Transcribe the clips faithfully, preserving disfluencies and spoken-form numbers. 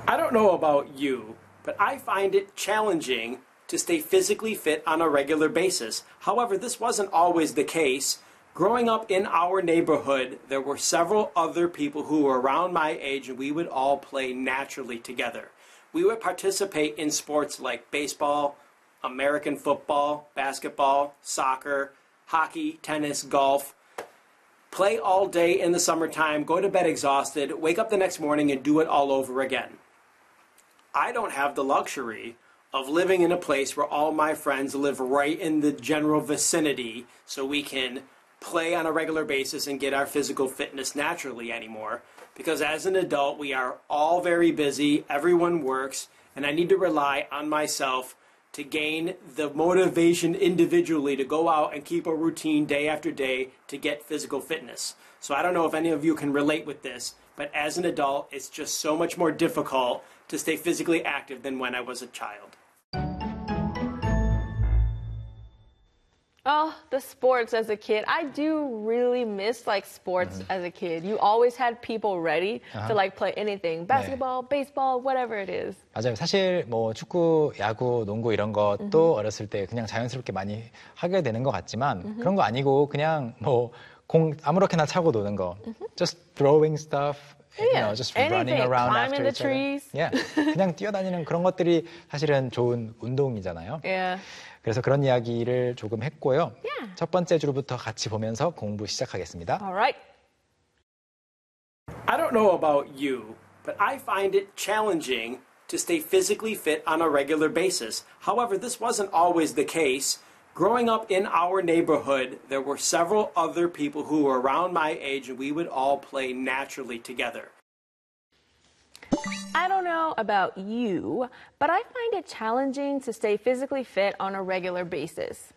I don't know about you, but I find it challenging to stay physically fit on a regular basis. However, this wasn't always the case. Growing up in our neighborhood, there were several other people who were around my age, and we would all play naturally together. We would participate in sports like baseball, American football, basketball, soccer, hockey, tennis, golf. Play all day in the summertime, go to bed exhausted, wake up the next morning and do it all over again. I don't have the luxury of living in a place where all my friends live right in the general vicinity so we can play on a regular basis and get our physical fitness naturally anymore. Because as an adult, we are all very busy, everyone works, and I need to rely on myself to gain the motivation individually to go out and keep a routine day after day to get physical fitness. So I don't know if any of you can relate with this, but as an adult, it's just so much more difficult to stay physically active than when I was a child. Oh, the sports as a kid. I do really miss like sports mm-hmm. as a kid. You always had people ready uh-huh. to like play anything. Basketball, 네. baseball, whatever it is. 맞아요. 사실 뭐 축구, 야구, 농구 이런 것도 mm-hmm. 어렸을 때 그냥 자연스럽게 많이 하게 되는 것 같지만 mm-hmm. 그런 거 아니고 그냥 뭐 공 아무렇게나 차고 노는 거. Mm-hmm. Just throwing stuff. Yeah, you know, just anything. running around Climbing after the each trees. other. Yeah. 그냥 뛰어다니는 그런 것들이 사실은 좋은 운동이잖아요. Yeah. 그래서 그런 이야기를 조금 했고요. Yeah. 첫 번째 줄부터 같이 보면서 공부 시작하겠습니다. All right. I don't know about you, but I find it challenging to stay physically fit on a regular basis. However, this wasn't always the case. Growing up in our neighborhood, there were several other people who were around my age, and we would all play naturally together. I don't know about you, but I find it challenging to stay physically fit on a regular basis.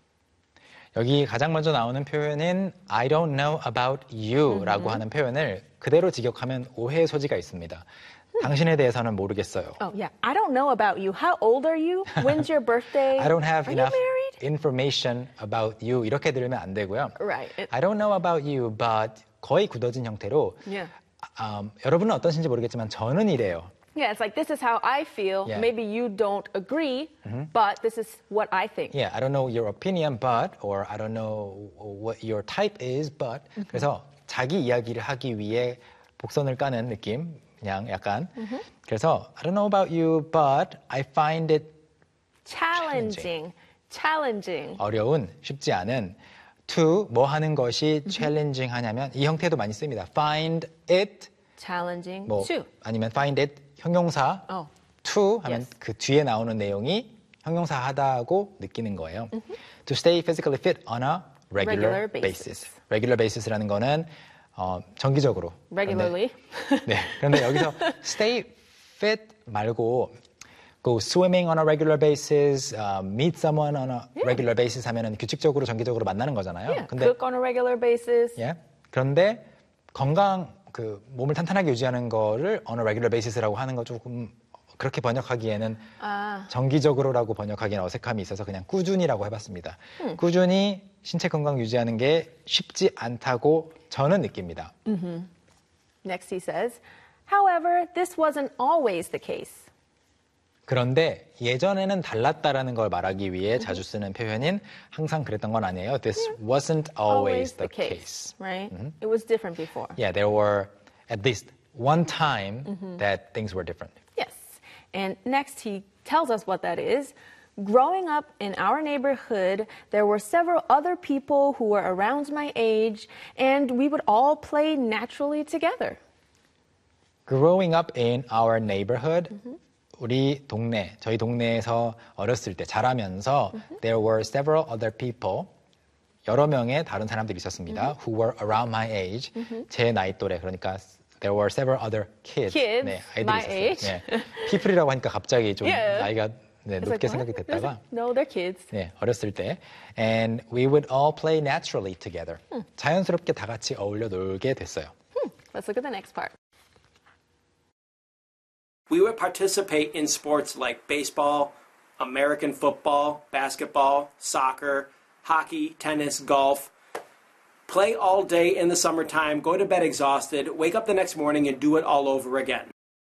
여기 가장 먼저 나오는 표현인 I don't know about you라고 mm-hmm. 하는 표현을 그대로 직역하면 오해의 소지가 있습니다. 당신에 대해서는 모르겠어요. Oh, yeah. I don't know about you. How old are you? When's your birthday? I don't have are enough you married? information about you. 이렇게 들으면 안 되고요. Right. It... I don't know about you, but 거의 굳어진 형태로 Yeah. um, 여러분은 어떠신지 모르겠지만 저는 이래요. Yeah, it's like this is how I feel. Yeah. Maybe you don't agree, mm-hmm. but this is what I think. Yeah, I don't know your opinion, but, or I don't know what your type is, but. Mm-hmm. 그래서 자기 이야기를 하기 위해 복선을 까는 느낌. 그냥 약간. Mm-hmm. 그래서 I don't know about you, but I find it challenging. challenging. 어려운, 쉽지 않은. to 뭐 하는 것이 mm-hmm. challenging 하냐면 이 형태도 많이 씁니다. find it challenging 뭐, to. 아니면 find it 형용사 oh. to 하면 yes. 그 뒤에 나오는 내용이 형용사 하다고 느끼는 거예요. Mm-hmm. To stay physically fit on a regular, regular basis. basis. regular basis라는 거는 어, 정기적으로. regularly. 그런데, 네. 그런데 여기서 stay fit 말고 go swimming on a regular basis, uh, meet someone on a yeah. regular basis 하면은 규칙적으로 정기적으로 만나는 거잖아요. Yeah. 근데, cook on a regular basis. Yeah. 그런데 건강 그 몸을 탄탄하게 유지하는 거를 on a regular basis라고 하는 거 조금 그렇게 번역하기에는 아. 정기적으로라고 번역하기에는 어색함이 있어서 그냥 꾸준히라고 해봤습니다. 음. 꾸준히 신체 건강 유지하는 게 쉽지 않다고 저는 느낍니다. Mm-hmm. Next he says, however, this wasn't always the case. 그런데 예전에는 달랐다라는 걸 말하기 위해 mm-hmm. 자주 쓰는 표현인 항상 그랬던 건 아니에요. This yeah. wasn't always, always the, the case. case. Right? Mm-hmm. It was different before. Yeah, there were at least one time mm-hmm. that things were different. Yes. And next he tells us what that is. Growing up in our neighborhood, there were several other people who were around my age, and we would all play naturally together. Growing up in our neighborhood, mm-hmm. 우리 동네, 저희 동네에서 어렸을 때 자라면서 mm-hmm. there were several other people, 여러 명의 다른 사람들이 있었습니다. Mm-hmm. who were around my age, mm-hmm. 제 나이 또래, 그러니까 there were several other kids. Kids, 네, 아이들이 my 있었어요. age. 네, people이라고 하니까 갑자기 좀 yeah. 나이가 네, 높게 like, 생각이 됐다가 No, they're kids. 네, 어렸을 때 and we would all play naturally together. Hmm. 자연스럽게 다 같이 어울려 놀게 됐어요. Hmm. Let's look at the next part. We would participate in sports like baseball, American football, basketball, soccer, hockey, tennis, golf. Play all day in the summertime, go to bed exhausted, wake up the next morning and do it all over again.